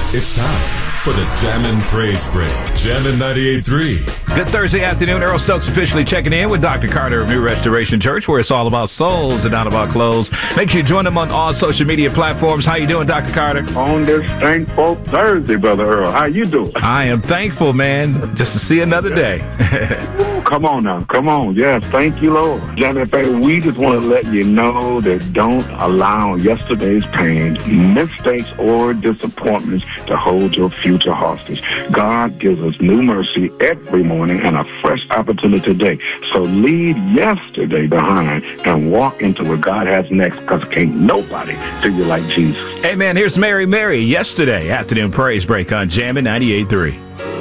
It's time for the Jammin' Praise Break. Jammin' 98.3. Good Thursday afternoon. Earl Stokes officially checking in with Dr. Carter of New Restoration Church, where it's all about souls and not about clothes. Make sure you join him on all social media platforms. How you doing, Dr. Carter? On this thankful Thursday, Brother Earl. How you doing? I am thankful, man, just to see another day. Come on now. Come on. Yes, thank you, Lord. Jammin', we just want to let you know that don't allow yesterday's pain, mistakes, or disappointments to hold your future hostage. God gives us new mercy every morning and a fresh opportunity today. So leave yesterday behind and walk into what God has next, because can't nobody do you like Jesus. Hey, man, here's Mary Mary. Yesterday afternoon praise break on Jammin' 98.3.